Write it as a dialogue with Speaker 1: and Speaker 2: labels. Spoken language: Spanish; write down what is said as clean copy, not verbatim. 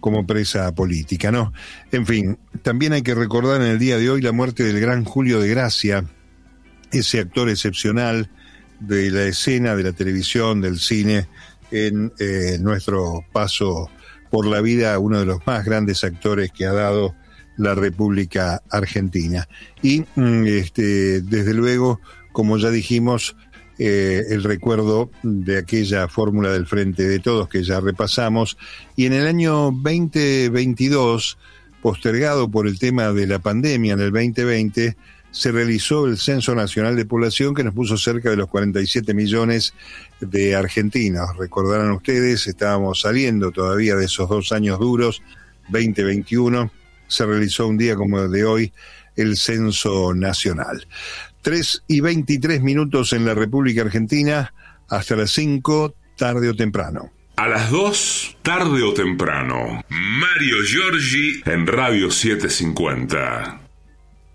Speaker 1: como presa política, ¿no? En fin, también hay que recordar en el día de hoy la muerte del gran Julio de Gracia, ese actor excepcional de la escena, de la televisión, del cine, en nuestro paso por la vida, uno de los más grandes actores que ha dado la República Argentina. Y desde luego, como ya dijimos, el recuerdo de aquella fórmula del Frente de Todos que ya repasamos, y en el año 2022, postergado por el tema de la pandemia en el 2020, se realizó el Censo Nacional de Población, que nos puso cerca de los 47 millones de argentinos. Recordarán ustedes, estábamos saliendo todavía de esos 2 años duros, 2021, se realizó un día como el de hoy el Censo Nacional. 3:23 en la República Argentina, hasta las 5, tarde o temprano.
Speaker 2: A las 2, tarde o temprano, Mario Giorgi en Radio 750.